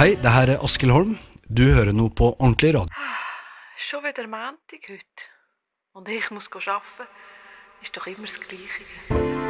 Hei, det her er Askild Holm. Du hører nå på Ordentlig Radio. Schon wieder Montag heute. Und ich muss arbeiten. Ist doch immer das Gleiche.